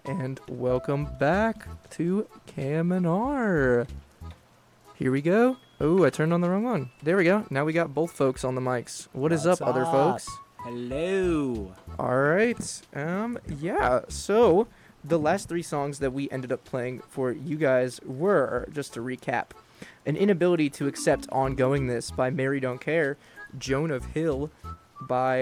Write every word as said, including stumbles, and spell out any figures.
and welcome back to Cam and R. Here we go. Oh, I turned on the wrong one. There we go. Now we got both folks on the mics. What is What's up, other up? folks? Hello. All right. Um, yeah. So the last three songs that we ended up playing for you guys were, just to recap, An Inability to Accept Ongoingness by Mary Don't Care, Joan of Hill by